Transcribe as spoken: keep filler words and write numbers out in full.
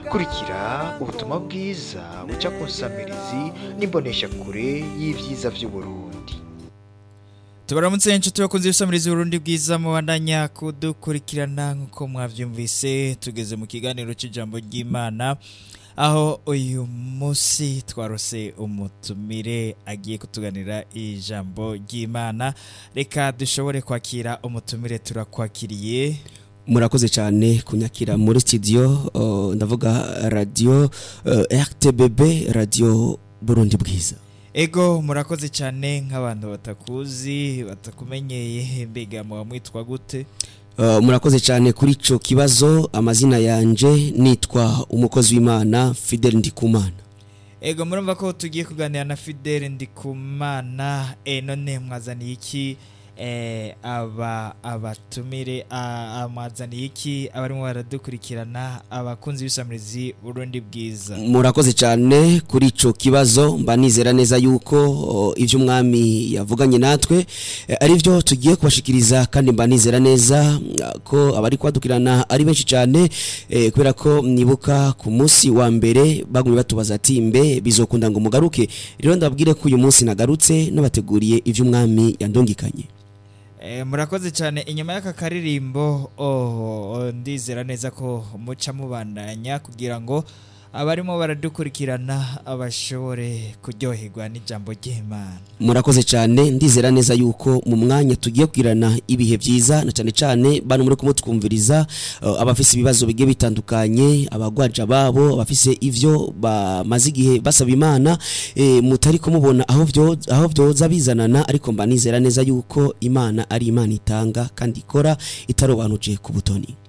kurikira ubutumwa bwiza buca ku nsamirizi n'imbonesha kure y'ivyiza vy'Uburundi. Tubaramutse inshuti bakunze ibisamirizi Burundi bwiza mubandanya kudukurikirana nkuko mwavyumvise tugeze mu kiganiro c'ijambo ry'Imana aho uyu musi twarose umutumire agiye kutuganira ijambo ry'Imana. Reka dushobore kwakira umutumire turakwakiriye. Murakoze cyane kunyakira muri studio uh, ndavuga radio uh, R T B B radio Burundi bwiza. Ego murakoze cyane nk'abantu batakuzi batakumenyeye mbega mu mwitwa gute? Uh, murakoze cyane kuri ico kibazo. Amazina yanje nitwa umukozi w'Imana Fidel Ndikumana. Ego murumva ko tugiye kuganira na Fidel Ndikumana. E none mwazaniye iki eh aba abatumire amazaniye iki abarimo baradukurikirana abakunzi b'isamirizi Burundi bwiza? Murakoze cyane kuri ico kibazo. Mba nizera neza yuko ivyo umwami yavuganye natwe ari byo tugiye kubashikiriza, kandi mba nizera neza ko abari kwadukirana ari benshi cyane eh, kubera ko nibuka ku munsi wa mbere bagumye batubaza ati mbe bizokunda ngo mugaruke. Rero ndabwire ko uyu munsi nagarutse nabateguriye ivyo umwami yandongikanye. Eh, murakoze cyane. Inyuma y'aka karirimbo oh, ndizera neza ko muca mubandanya kugira ngo abarimo baradukurikirana abashobore kuryoherwa n'ijambo ry'Imana. Murakoze cyane. Ndizera neza yuko mu mwanya tugiye kugirana ibihe byiza, na cyane cyane bano muri kumutwumviriza uh, abafise ibibazo bigiye bitandukanye, abagwaja babo abafise ivyo bamaze igihe basaba Imana e, mutari kumubona aho byo aho byoza bizanana, ariko mba nizera neza yuko Imana ari Imana itanga kandi ikora itarobanuje ku butoni.